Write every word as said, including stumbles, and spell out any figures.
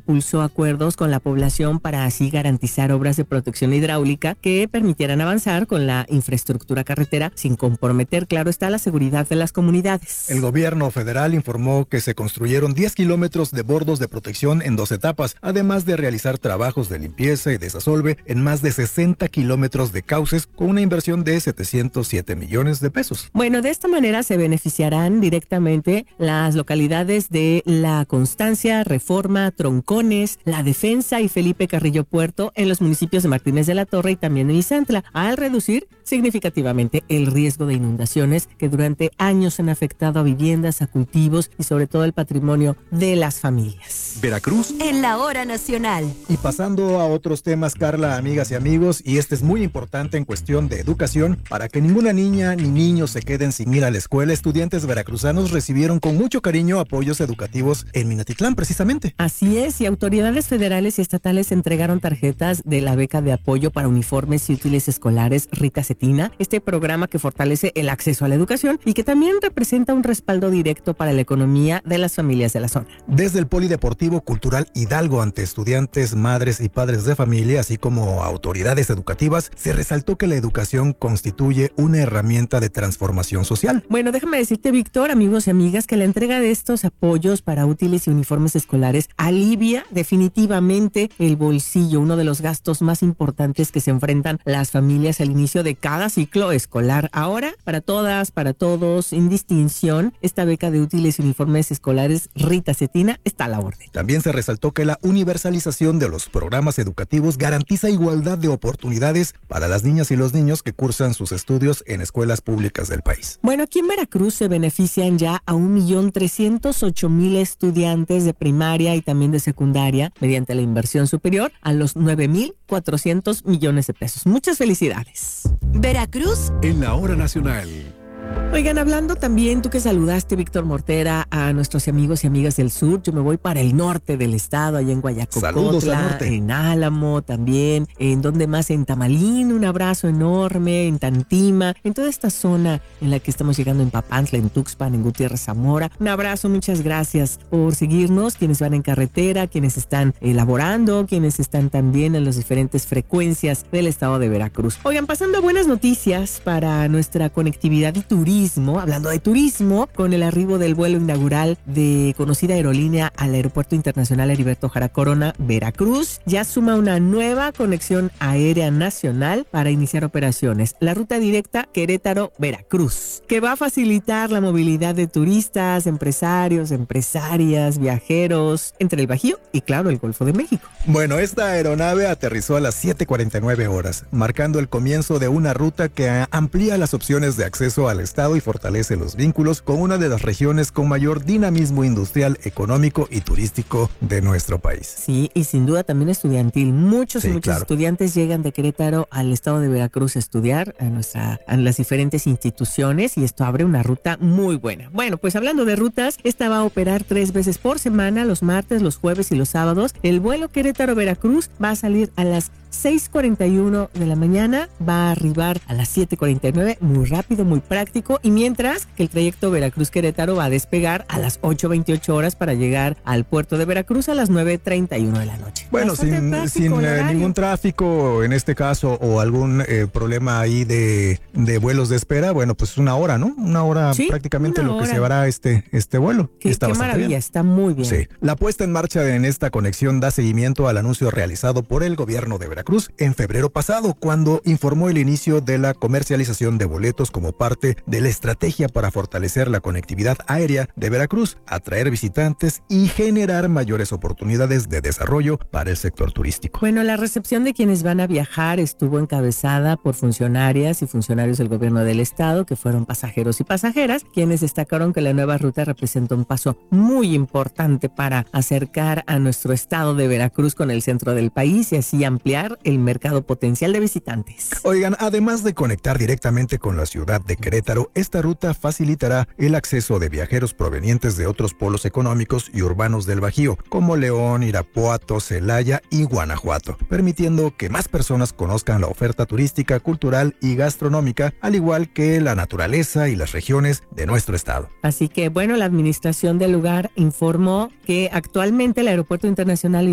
impulsó acuerdos con la población para así garantizar obras de protección hidráulica que permitieran avanzar con la infraestructura carretera sin comprometer, claro está, la seguridad de las comunidades. El gobierno federal informó que se construyeron diez kilómetros de bordos de protección en dos etapas, además de realizar trabajos de limpieza y desasolve en más de sesenta kilómetros de cauces con una inversión de setecientos siete millones de pesos. Bueno, de esta manera se beneficiarán directamente las localidades de La Constancia, Reforma, Troncones, La Defensa y Felipe Carrillo Puerto en los municipios de Martínez de la Torre y también en Izantla, al reducir significativamente el riesgo de inundaciones que durante años han afectado a viviendas, a cultivos y sobre todo el patrimonio de las familias. Veracruz en la hora nacional. Y pasando a otros temas, Carla, amigas y amigos, y este es muy importante en cuestión de educación, para que ninguna niña ni niño se queden sin ir a la escuela, estudiantes veracruzanos recibieron con mucho cariño apoyos educativos en Minatitlán, precisamente. Así es, y autoridades federales y estatales entregaron tarjetas de la beca de apoyo para uniformes y útiles escolares Rita Cetina, este programa que fortalece el acceso a la educación y que también representa un respaldo directo para la economía de las familias de la zona. Desde el Polideportivo Cultural Hidalgo, ante estudiantes, madres y padres de familia, así como autoridades educativas, se resaltó que la educación constituye una herramienta de transformación social. Bueno, déjame decirte, Víctor, amigos y amigas, que la entrega de estos apoyos para útiles y uniformes escolares alivia definitivamente el bolsillo, uno de los gastos más importantes que se enfrentan las familias al inicio de cada ciclo escolar. Ahora, para todas, para todos, sin distinción, esta beca de útiles y uniformes escolares Rita Cetina está a la orden. También se resaltó que la universalización de los programas educativos garantiza igualdad de oportunidades para las niñas y los niños que cursan sus estudios en escuelas públicas del país. Bueno, aquí en Veracruz se benefician ya a un millón trescientos ocho mil estudiantes de primaria y también de secundaria mediante la inversión superior a los nueve mil cuatrocientos millones de pesos. Muchas felicidades. Veracruz en la hora nacional. Oigan, hablando también, tú que saludaste, Víctor Mortera, a nuestros amigos y amigas del sur, yo me voy para el norte del estado, allá en Guayacocotla, en Álamo también, en donde más, en Tamalín, un abrazo enorme, en Tantima, en toda esta zona en la que estamos llegando, en Papantla, en Tuxpan, en Gutiérrez Zamora. Un abrazo, muchas gracias por seguirnos, quienes van en carretera, quienes están elaborando, quienes están también en las diferentes frecuencias del estado de Veracruz. Oigan, pasando a buenas noticias para nuestra conectividad y turismo, hablando de turismo, con el arribo del vuelo inaugural de conocida aerolínea al Aeropuerto Internacional Heriberto Jara Corona, Veracruz, ya suma una nueva conexión aérea nacional para iniciar operaciones, la ruta directa Querétaro-Veracruz, que va a facilitar la movilidad de turistas, empresarios, empresarias, viajeros, entre el Bajío y, claro, el Golfo de México. Bueno, esta aeronave aterrizó a las siete cuarenta y nueve horas, marcando el comienzo de una ruta que amplía las opciones de acceso al estado y fortalece los vínculos con una de las regiones con mayor dinamismo industrial, económico y turístico de nuestro país. Sí, y sin duda también estudiantil. Muchos sí, y muchos claro. estudiantes llegan de Querétaro al estado de Veracruz a estudiar a, nuestra, a las diferentes instituciones y esto abre una ruta muy buena. Bueno, pues hablando de rutas, esta va a operar tres veces por semana, los martes, los jueves y los sábados. El vuelo Querétaro-Veracruz va a salir a las seis cuarenta y uno de la mañana, va a arribar a las siete cuarenta y nueve, muy rápido, muy práctico, y mientras que el trayecto Veracruz-Querétaro va a despegar a las ocho veintiocho horas para llegar al puerto de Veracruz a las nueve treinta y uno de la noche. Bueno, Bastante sin, práctico, sin eh, ningún tráfico en este caso o algún eh, problema ahí de, de vuelos de espera, bueno, pues una hora, ¿no? Una hora sí, prácticamente una lo hora. que se llevará este, este vuelo. Qué, está qué maravilla, bien. Está muy bien. Sí. La puesta en marcha en esta conexión da seguimiento al anuncio realizado por el gobierno de Veracruz en febrero pasado, cuando informó el inicio de la comercialización de boletos como parte de la estrategia para fortalecer la conectividad aérea de Veracruz, atraer visitantes y generar mayores oportunidades de desarrollo para el sector turístico. Bueno, la recepción de quienes van a viajar estuvo encabezada por funcionarias y funcionarios del gobierno del estado, que fueron pasajeros y pasajeras, quienes destacaron que la nueva ruta representa un paso muy importante para acercar a nuestro estado de Veracruz con el centro del país y así ampliar el mercado potencial de visitantes. Oigan, además de conectar directamente con la ciudad de Querétaro, esta ruta facilitará el acceso de viajeros provenientes de otros polos económicos y urbanos del Bajío, como León, Irapuato, Celaya y Guanajuato, permitiendo que más personas conozcan la oferta turística, cultural y gastronómica, al igual que la naturaleza y las regiones de nuestro estado. Así que, bueno, la administración del lugar informó que actualmente el Aeropuerto Internacional